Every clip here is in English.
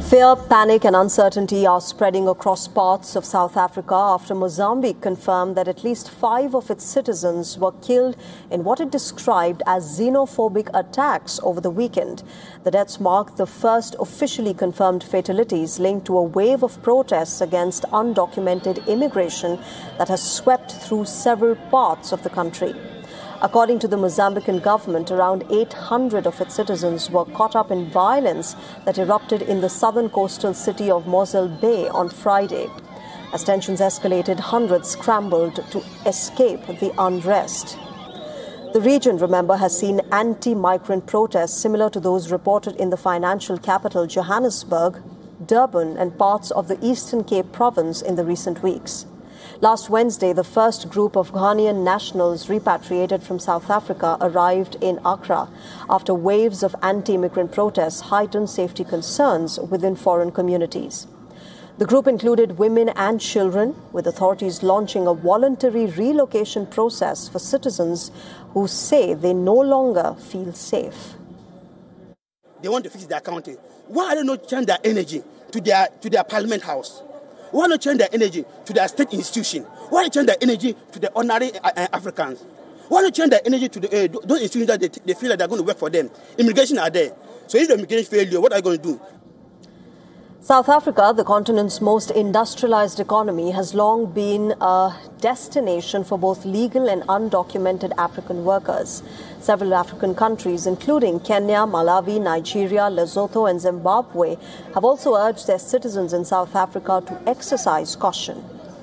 Fear, panic and uncertainty are spreading across parts of South Africa after Mozambique confirmed that at least 5 of its citizens were killed in what it described as xenophobic attacks over the weekend. The deaths mark the first officially confirmed fatalities linked to a wave of protests against undocumented immigration that has swept through several parts of the country. According to the Mozambican government, around 800 of its citizens were caught up in violence that erupted in the southern coastal city of Mosel Bay on Friday. As tensions escalated, hundreds scrambled to escape the unrest. The region, remember, has seen anti-migrant protests similar to those reported in the financial capital Johannesburg, Durban and parts of the Eastern Cape province in the recent weeks. Last Wednesday, the first group of Ghanaian nationals repatriated from South Africa arrived in Accra after waves of anti-immigrant protests heightened safety concerns within foreign communities. The group included women and children, with authorities launching a voluntary relocation process for citizens who say they no longer feel safe. They want to fix their county. Why don't they not turn their energy to their parliament house? Why not change their energy to their state institution? Why not change their energy to the ordinary Africans? Why not change their energy to those institutions that they feel like they're going to work for them? Immigration are there. So if the immigration failure, what are you going to do? South Africa, the continent's most industrialized economy, has long been a destination for both legal and undocumented African workers. Several African countries, including Kenya, Malawi, Nigeria, Lesotho and Zimbabwe, have also urged their citizens in South Africa to exercise caution.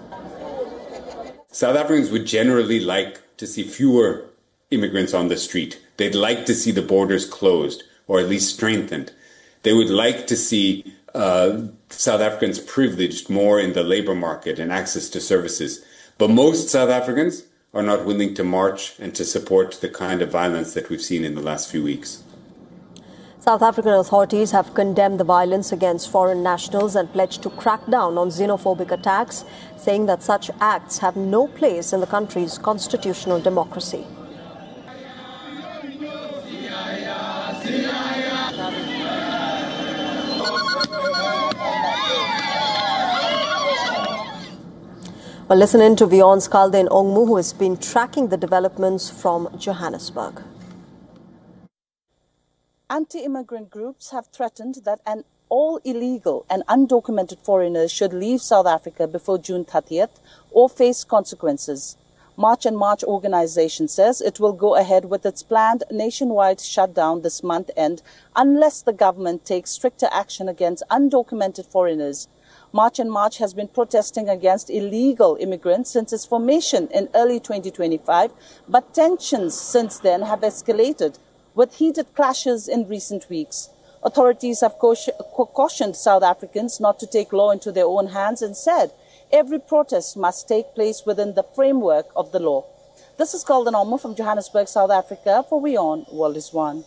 South Africans would generally like to see fewer immigrants on the street. They'd like to see the borders closed or at least strengthened. They would like to see South Africans privileged more in the labor market and access to services. But most South Africans are not willing to march and to support the kind of violence that we've seen in the last few weeks. South African authorities have condemned the violence against foreign nationals and pledged to crack down on xenophobic attacks, saying that such acts have no place in the country's constitutional democracy. Well, listen in to Vion Skalden Ongmu, who has been tracking the developments from Johannesburg. Anti-immigrant groups have threatened that all illegal and undocumented foreigners should leave South Africa before June 30th or face consequences. March and March organization says it will go ahead with its planned nationwide shutdown this month end unless the government takes stricter action against undocumented foreigners. March and March has been protesting against illegal immigrants since its formation in early 2025, but tensions since then have escalated, with heated clashes in recent weeks. Authorities have cautioned South Africans not to take law into their own hands and said every protest must take place within the framework of the law. This is Skalden Ongmu from Johannesburg, South Africa. For WION, World is One.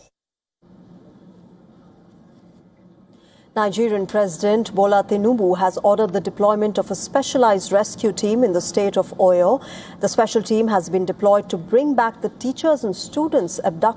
Nigerian President Bola Tinubu has ordered the deployment of a specialized rescue team in the state of Oyo. The special team has been deployed to bring back the teachers and students abducted